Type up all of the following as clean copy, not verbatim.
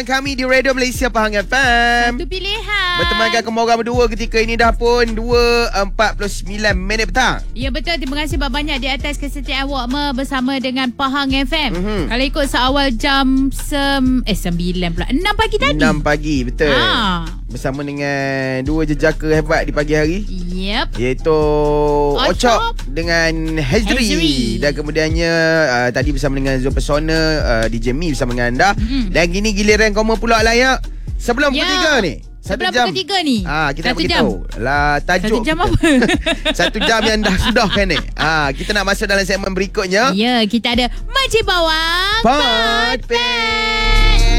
bersama kami di Radio Malaysia Pahang FM. Satu pilihan. Bertemankan kamu orang berdua ketika ini dah pun 2.49 minit petang. Ya betul, terima kasih banyak di atas kesetiaan awak bersama dengan Pahang FM. Kalau ikut seawal jam 9 pula 6 pagi tadi. 6 pagi, betul. Bersama dengan dua jejaka hebat di pagi hari. Yep. Iaitu Ocok dengan Hezri. Dan kemudiannya tadi bersama dengan Zul Persona, DJ Mi bersama dengan anda. Dan gini giliran kamu pula layak sebelum pukul 3 ni. Sebelum pukul 3 ni. Kita nak beritahu lah tajuk 1 jam kita. apa? 1 jam yang dah sudah kan ni. Kita nak masuk dalam segmen berikutnya. Ya, kita ada Makcik Bawang Podpad.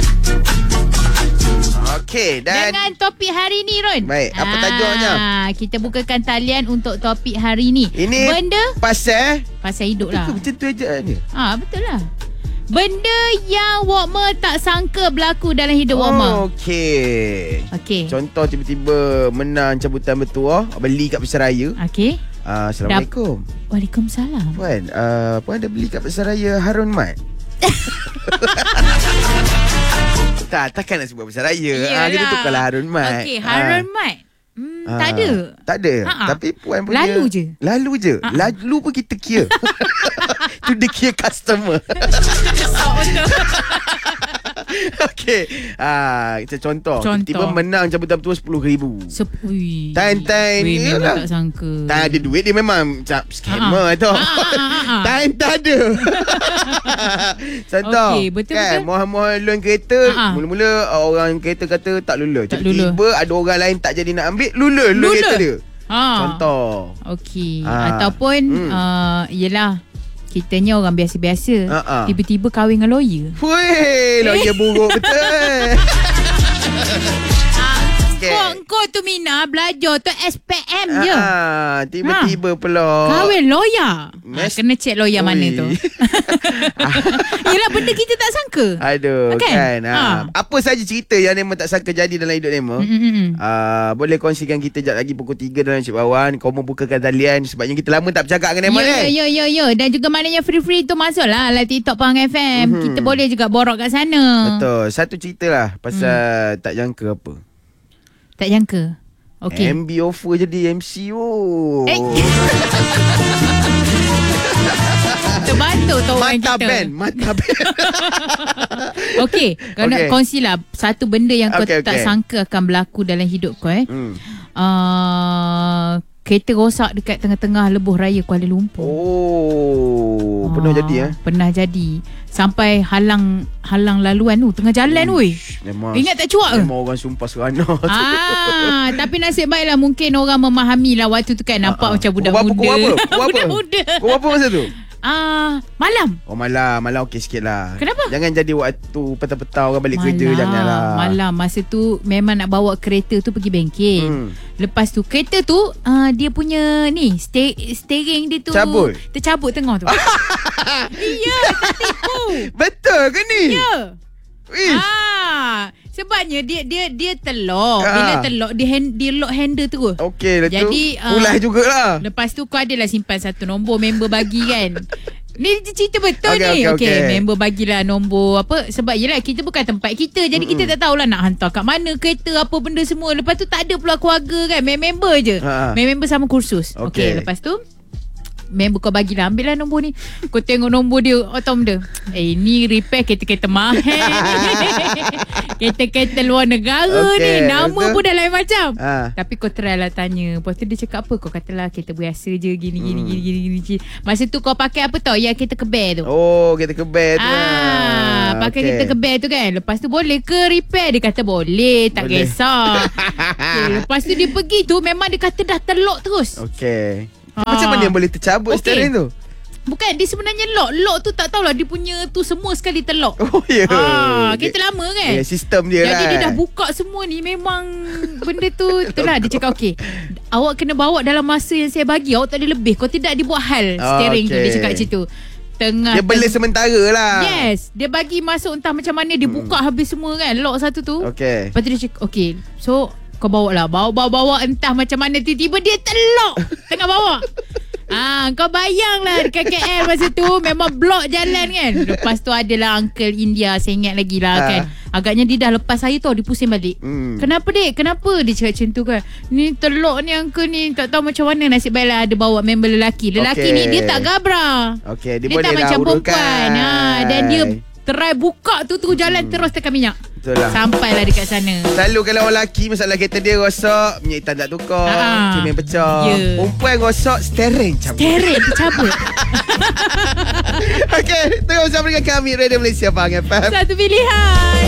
Okey, dan dengan topik hari ni, Ron. Baik, apa tajuknya? Kita bukakan talian untuk topik hari ni. Ini benda pasal hidup lah. Macam tu aja ni. Betul lah. Benda yang Wokma tak sangka berlaku dalam hidup Wokma. Okey. Contoh tiba-tiba menang cabutan bertuah, beli kat Pesaraya. Okey. Assalamualaikum. Waalaikumsalam. Puan, puan ada beli kat Pesaraya Harun Mat? Takkan nak sebut Pesaraya. Kita tukarlah Harun Mat. Okey, Harun Mat. Tak ada. Tak ada. Tapi puan punya Lalu je. Lalu pun kita kira. Tu dia kira customer. Okey. Kita contoh. Tiba menang cabutan bertuah RM10,000. Time memang tak sangka. Tak ada duit, dia memang scammer tu. Time tak ada. Contoh. Okey, betul. Mohon loan kereta. Mula-mula orang kereta kata tak lula. Tiba-tiba ada orang lain tak jadi nak ambil, lula kereta dia. Contoh. Okey. Ataupun yelah, kitanya orang biasa-biasa. Tiba-tiba kahwin dengan lawyer. Weh, lawyer buruk betul. Kau tu Mina belajar tu SPM je. Tiba-tiba pula kahwin lawyer. Kena check lawyer mana tu. Yelah, benda kita tak sangka. Aduh, kan. Apa saja cerita yang Nemo tak sangka jadi dalam hidup Nemo. Boleh kongsikan kita sekejap lagi pukul 3 dalam Cik Bawan. Kau membukakan talian sebabnya kita lama tak bercakap dengan Nemo kan. Ya. Dan juga maknanya free tu masuklah live TikTok Pahang FM. Kita boleh juga borok kat sana. Betul. Satu cerita lah pasal tak jangka apa. Tak jangka. Okey. MB offer jadi MC. Terbantu tu orang kita. Mata band. Okey, kau nak kongsilah satu benda yang kau tak sangka akan berlaku dalam hidup kau kereta rosak dekat tengah-tengah lebuh raya Kuala Lumpur. Pernah jadi Pernah jadi. Sampai halang laluan tu tengah jalan ingat tak cuak ke? Memang orang sumpah seronok. Tapi nasib baiklah, mungkin orang memahami lah waktu tu kan. Nampak macam budak muda. Budak-muda. Kau apa masa tu? Malam. Malam okey sikit lah. Kenapa? Jangan jadi waktu petang-petang orang balik kerja. Janganlah. Malam. Masa tu memang nak bawa kereta tu pergi bengkel. Lepas tu kereta tu dia punya ni steering dia tu tercabut tengah tu. Ya, tak tipu. Betul ke ni? Ya. Sebabnya dia telok. Bila telok dia lock handle terus. Okey, jadi ulai jugalah. Lepas tu kau adalah simpan satu nombor member bagi kan. Ni cerita betul ni. Okey, member bagilah nombor apa. Sebab yelah, kita bukan tempat kita. Jadi kita tak tahulah nak hantar kat mana kereta, apa benda semua. Lepas tu tak ada pula keluarga kan. Member je. Member sama kursus. Okey, lepas tu member kau bagilah, ambil lah nombor ni. Kau tengok nombor dia, tahu benda, ni repair kereta-kereta mahal. Kereta-kereta luar negara ni. Nama pun dah lain macam. Tapi kau try lah tanya. Lepas tu dia cakap apa? Kau katalah kereta biasa je, gini. Masa tu kau pakai apa tau? Yang kereta keber tu. Kereta keber tu. Pakai kereta keber tu kan. Lepas tu boleh ke repair? Dia kata boleh, tak kisah. Lepas tu dia pergi tu, memang dia kata dah terlock terus. Macam mana yang boleh tercabut steering tu? Bukan, dia sebenarnya lock tu tak tahulah, dia punya tu semua sekali terlock. Kereta lama kan. Sistem dia lah. Jadi dia dah buka semua ni. Memang benda tu itulah dia cakap awak kena bawa dalam masa yang saya bagi. Awak tak boleh lebih. Kau tidak dibuat hal steering tu. Dia cakap macam tu. Dia bela sementara lah. Yes. Dia bagi masuk entah macam mana. Dia buka habis semua kan, lock satu tu. Lepas tu dia cakap so kau bawa entah macam mana, tiba-tiba dia terlock tengah bawa. Kau bayanglah dekat KL masa tu memang blok jalan kan. Lepas tu adalah Uncle India, saya ingat lagi lah kan. Agaknya dia dah lepas saya tau, dia pusing balik. Kenapa dek? Kenapa dia cakap macam tu kan? Ni telok ni uncle ni tak tahu macam mana. Nasib baiklah ada bawa member lelaki. Lelaki ni dia tak gabra. Dia tak macam perempuan. Dan dia try buka tu jalan terus tekan minyak. Betul lah. Sampailah dekat sana. Selalu kalau orang lelaki masalah kereta dia rosak, minyak hitam tak tukar, cermin pecah. Perempuan rosak, steering cabut. Steering tercabut. Okey, tengok bersama dengan kami Radio Malaysia Pahang FM. Satu pilihan.